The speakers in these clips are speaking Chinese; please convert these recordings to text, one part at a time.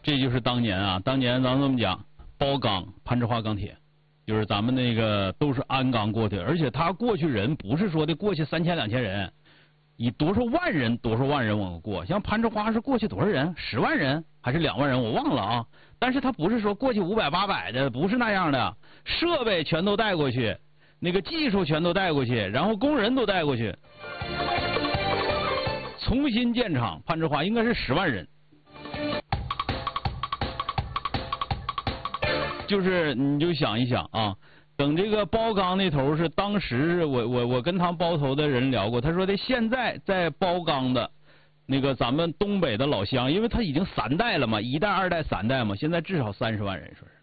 这就是当年啊，当年咱这么讲，包钢、攀枝花钢铁，就是咱们那个都是鞍钢过去，而且他过去人不是说的过去3000、2000人，以多少万人往过，像攀枝花是过去多少人？10万人还是2万人？我忘了啊。但是他不是说过去500、800的，不是那样的，设备全都带过去，那个技术全都带过去，然后工人都带过去，重新建厂，攀枝花应该是10万人。就是你就想一想啊，等这个包钢那头是当时我跟他包头的人聊过，他说的现在在包钢的那个咱们东北的老乡，因为他已经3代了嘛，1代、2代、3代嘛，现在至少30万人，说是。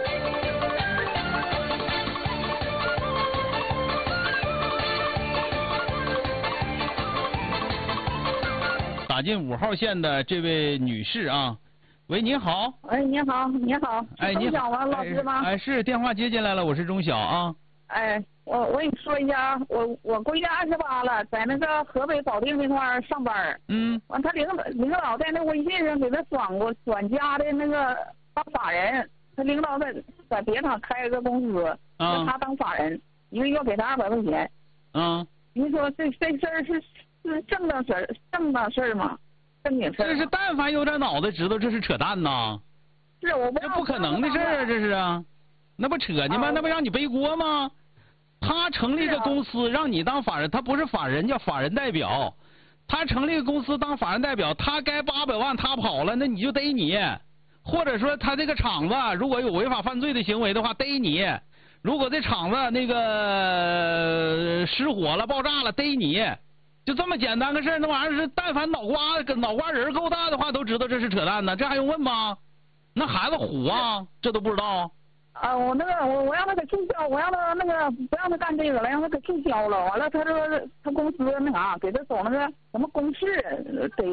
打进5号线的这位女士啊。喂，您好。 哎，你好，你好。 哎，你好， 老师吗？ 哎，是电话接进来了，我是钟晓啊。 哎，我跟你说一下，我闺女28了，在那个河北保定那块上班。完，他领导在那微信上给他转加的那个当法人，他领导在别厂开个公司，让他当法人，1个月给他200块钱。您说这事儿是正当事儿吗？正经事儿。这是但凡有点脑子知道这是扯淡呐。 是我不这不可能的事儿啊，这是啊，那不扯呢吗？那不让你背锅吗？他成立个公司让你当法人，他不是法人，叫法人代表。他成立个公司当法人代表，他该800万他跑了，那你就逮你，或者说他这个厂子如果有违法犯罪的行为的话，逮你。如果这厂子那个失火了、爆炸了，逮你。就这么简单个事儿，那玩意儿是但凡脑瓜仁够大的话，都知道这是扯淡呢，这还用问吗？那孩子虎啊，这都不知道。 我让他给注销，我让他那个不让他干这个了，让他给注销了。完了，他说他公司那啥，给他走那个什么公示，得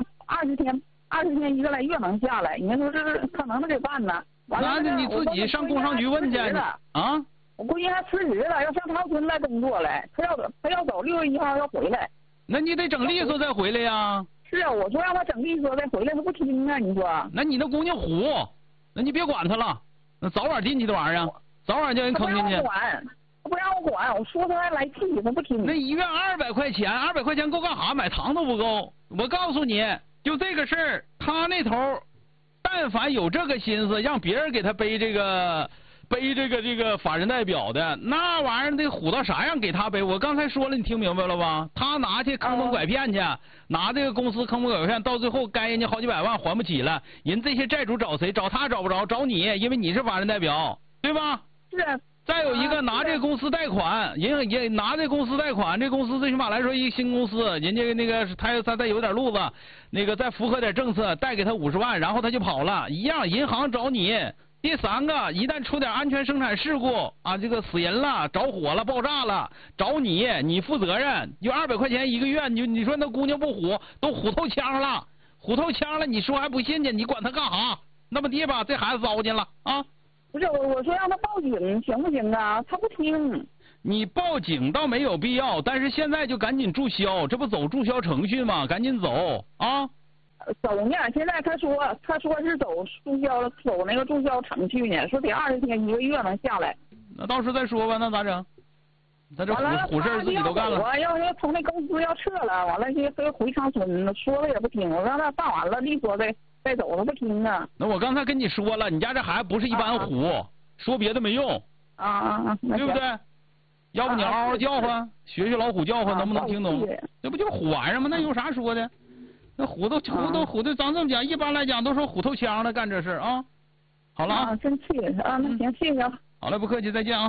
20天1个来月能下来。你说这可能给办呢？完了， 那你自己上工商局问去啊。 我闺女还辞职了，要上长春来工作来，他要走6月1号要回来。 那你得整利索再回来呀。 是啊，我说让他整利索再回来，他不听啊，你说。 那你那姑娘虎，那你别管他了，那早晚进去的玩意儿，早晚叫人坑进去。 他不让我管，我说他还来气，他不听。 那1月200块钱，200块钱够干啥？买糖都不够。我告诉你，就这个事儿，他那头，但凡有这个心思，让别人给他背这个法人代表的那玩意儿得虎到啥样给他背？我刚才说了，你听明白了吧？他拿去坑蒙拐骗去，拿这个公司坑蒙拐骗，到最后该人家好几百万还不起了，人这些债主找谁？找他找不着，找你，因为你是法人代表，对吧？ 是。 再有一个拿这个公司贷款，人也拿这公司贷款，这公司最起码来说一新公司，人家那个他再有点路子，那个再符合点政策，贷给他50万，然后他就跑了，一样银行找你。第3个，一旦出点安全生产事故啊，这个死人了、着火了、爆炸了，找你，你负责任。就200块钱1个月，你说那姑娘不虎，都虎头枪了，你说还不信去？你管他干啥？那么地吧，这孩子糟践了啊！ 不是我说让他报警行不行啊？他不听。 你报警倒没有必要，但是现在就赶紧注销，这不走注销程序吗？赶紧走啊！ 走呢，现在他说是走那个注销程序呢，说得20天1个月能下来。 那到时候再说吧，那咋整？他这虎事自己都干了。 要从那公司要撤了，完了就回长春，说了也不听，我让他办完了利索再走，他不听啊。 那我刚才跟你说了，你家这孩子不是一般虎，说别的没用对不对？要不你嗷嗷叫唤，学老虎叫唤，能不能听懂？这不就是虎玩意儿吗？那有啥说的？那虎头，咱这么讲，一般来讲都说虎头枪的干这事啊。好了啊， 真气啊！那行，谢谢。 好嘞，不客气，再见啊。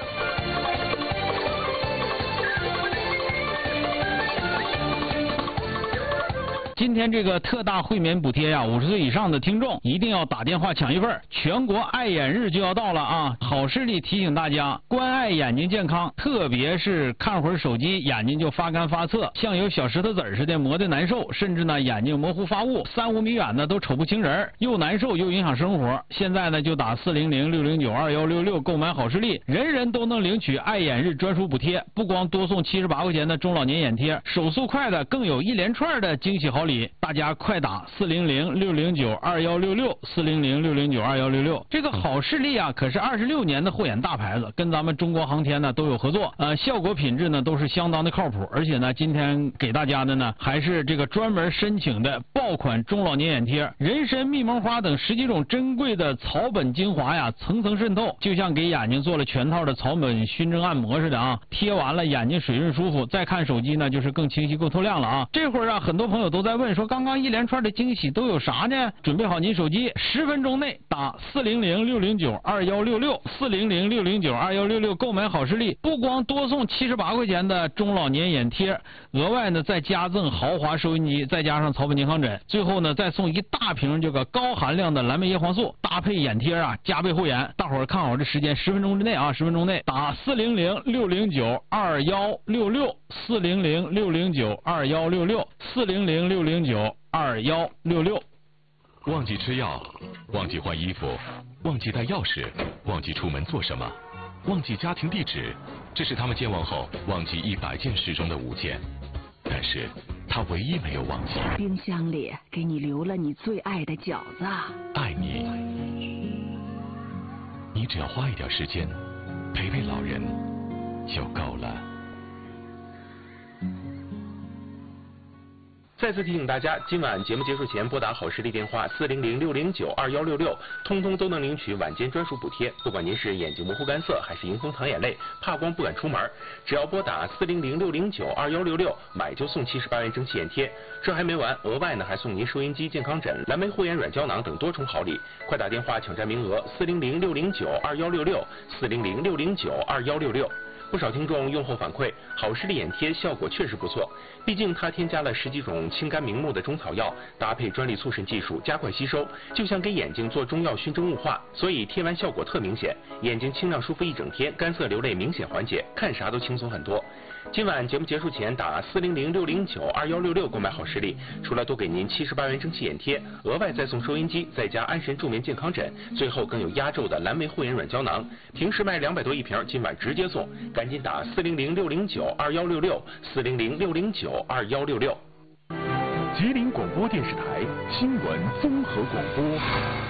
今天这个特大惠民补贴呀，50岁以上的听众一定要打电话抢一份。全国爱眼日就要到了啊！好视力提醒大家，关爱眼睛健康，特别是看会儿手机，眼睛就发干发涩，像有小石头子似的，磨得难受，甚至呢眼睛模糊发雾，3、5米远的都瞅不清人，又难受又影响生活。现在呢就打400-609-2166购买好视力，人人都能领取爱眼日专属补贴，不光多送78块钱的中老年眼贴，手速快的更有一连串的惊喜好礼。 礼，大家快打400-609-2166，400-609-2166。这个好视力啊，可是26年的护眼大牌子，跟咱们中国航天呢都有合作，效果品质呢都是相当的靠谱，而且呢，今天给大家的呢还是这个专门申请的爆款中老年眼贴，人参、蜜蒙花等10几种珍贵的草本精华呀，层层渗透，就像给眼睛做了全套的草本熏蒸按摩似的啊，贴完了眼睛水润舒服，再看手机呢就是更清晰够透亮了啊。这会儿啊，很多朋友都在问说，刚刚一连串的惊喜都有啥呢？准备好您手机，10分钟内打400-609-2166，400-609-2166购买好视力，不光多送78块钱的中老年眼贴，额外呢再加赠豪华收音机，再加上草本健康枕，最后呢再送一大瓶这个高含量的蓝莓叶黄素，搭配眼贴啊，加倍护眼。大伙儿看好这时间，10分钟之内啊，10分钟内打400-609-2166，400-609-2166，400-609-2166。 忘记吃药，忘记换衣服，忘记带钥匙，忘记出门做什么，忘记家庭地址，这是他们健忘后忘记100件事中的5件，但是他唯一没有忘记。 冰箱里给你留了你最爱的饺子。 爱你，你只要花一点时间陪陪老人就够了。 再次提醒大家，今晚节目结束前拨打好视力电话400-609-2166，通通都能领取晚间专属补贴。不管您是眼睛模糊干涩，还是迎风淌眼泪，怕光不敢出门，只要拨打400-609-2166，买就送78元蒸汽眼贴。这还没完，额外呢还送您收音机、健康枕、蓝莓护眼软胶囊等多重好礼。快打电话抢占名额，400-609-2166，400-609-2166。不少听众用后反馈，好视力眼贴效果确实不错。毕竟它添加了10几种清肝明目的中草药，搭配专利促渗技术，加快吸收，就像给眼睛做中药熏蒸雾化，所以贴完效果特明显，眼睛清亮舒服一整天，干涩流泪明显缓解，看啥都轻松很多。今晚节目结束前打400-609-2166购买好视力，除了多给您78元蒸汽眼贴，额外再送收音机，再加安神助眠健康枕，最后更有压轴的蓝莓护眼软胶囊。平时卖200多一瓶，今晚直接送，赶紧打400-609-2166，400-609-2166。 吉林广播电视台新闻综合广播。